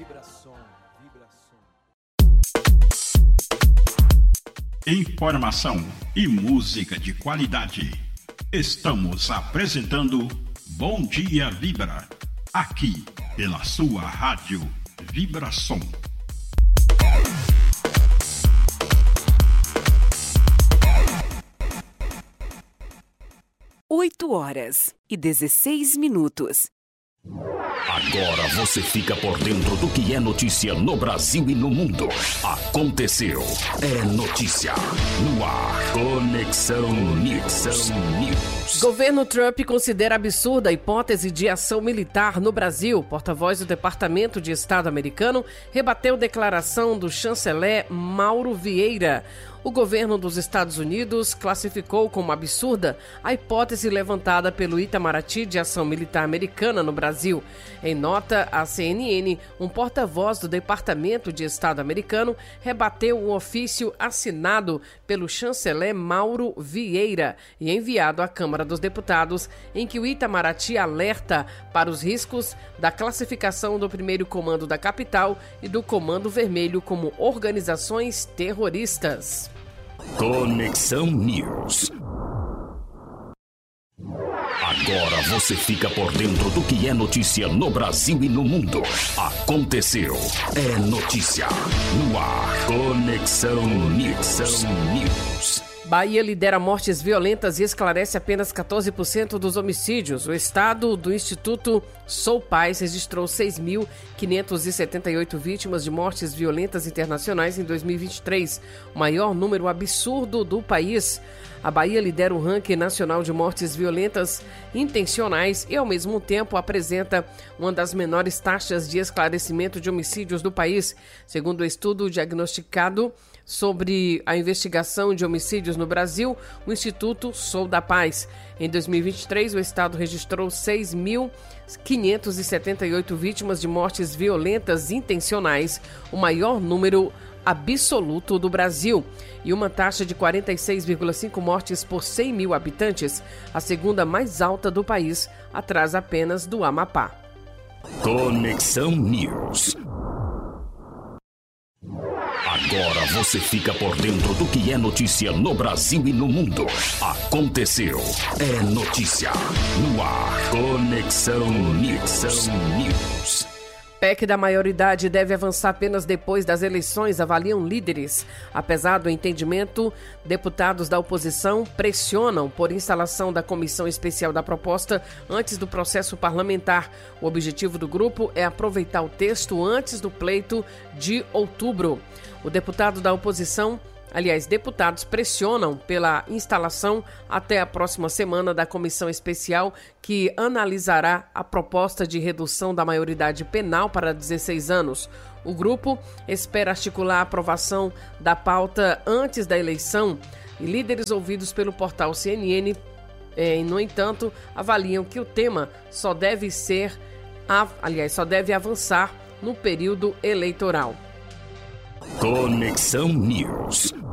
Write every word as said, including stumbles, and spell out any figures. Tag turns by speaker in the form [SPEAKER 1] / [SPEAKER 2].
[SPEAKER 1] Vibração, vibração.
[SPEAKER 2] Informação e música de qualidade. Estamos apresentando Bom Dia Vibra, aqui pela sua rádio Vibração.
[SPEAKER 3] oito horas e dezesseis minutos.
[SPEAKER 4] Agora você fica por dentro do que é notícia no Brasil e no mundo. Aconteceu. É notícia no ar. Conexão News. News.
[SPEAKER 5] Governo Trump considera absurda a hipótese de ação militar no Brasil. Porta-voz do Departamento de Estado americano rebateu declaração do chanceler Mauro Vieira. O governo dos Estados Unidos classificou como absurda a hipótese levantada pelo Itamaraty de ação militar americana no Brasil. Em nota à C N N, um porta-voz do Departamento de Estado americano rebateu um ofício assinado pelo chanceler Mauro Vieira e enviado à Câmara dos Deputados, em que o Itamaraty alerta para os riscos da classificação do primeiro comando da capital e do Comando Vermelho como organizações terroristas.
[SPEAKER 4] Conexão News. Agora você fica por dentro do que é notícia no Brasil e no mundo. Aconteceu. É notícia no ar. Conexão News. News.
[SPEAKER 5] Bahia lidera mortes violentas e esclarece apenas quatorze por cento dos homicídios. O estado do Instituto Sou Paz registrou seis mil quinhentas e setenta e oito vítimas de mortes violentas internacionais em dois mil e vinte e três, o maior número absurdo do país. A Bahia lidera o ranking nacional de mortes violentas intencionais e, ao mesmo tempo, apresenta uma das menores taxas de esclarecimento de homicídios do país, segundo o estudo diagnosticado sobre a investigação de homicídios no Brasil, o Instituto Sou da Paz. Em dois mil e vinte e três, o estado registrou seis mil quinhentas e setenta e oito vítimas de mortes violentas intencionais, o maior número absoluto do Brasil, e uma taxa de quarenta e seis vírgula cinco mortes por cem mil habitantes, a segunda mais alta do país, atrás apenas do Amapá.
[SPEAKER 4] Conexão News. Agora você fica por dentro do que é notícia no Brasil e no mundo. Aconteceu. É notícia no ar. Conexão News. News.
[SPEAKER 5] P E C da maioridade deve avançar apenas depois das eleições, avaliam líderes. Apesar do entendimento, deputados da oposição pressionam por instalação da comissão especial da proposta antes do processo parlamentar. O objetivo do grupo é aproveitar o texto antes do pleito de outubro. O deputado da oposição Aliás, deputados pressionam pela instalação até a próxima semana da comissão especial que analisará a proposta de redução da maioridade penal para dezesseis anos. O grupo espera articular a aprovação da pauta antes da eleição e líderes ouvidos pelo portal C N N, eh, no entanto, avaliam que o tema só deve ser, aliás, só deve avançar no período eleitoral.
[SPEAKER 4] Conexão News.